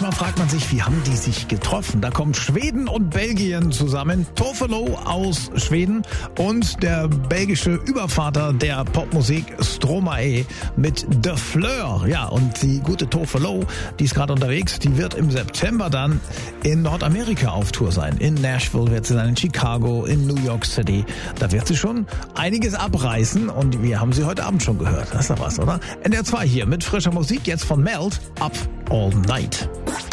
manchmal fragt man sich, wie haben die sich getroffen? Da kommt Schweden und Belgien zusammen. Tofelo aus Schweden und der belgische Übervater der Popmusik Stromae mit The Fleur. Ja, und die gute Tofelo, die ist gerade unterwegs, die wird im September dann in Nordamerika auf Tour sein. In Nashville wird sie sein, in Chicago, in New York City. Da wird sie schon einiges abreißen und wir haben sie heute Abend schon gehört. Das ist doch was, oder? NDR 2 hier mit frischer Musik, jetzt von Melt, Up All Night.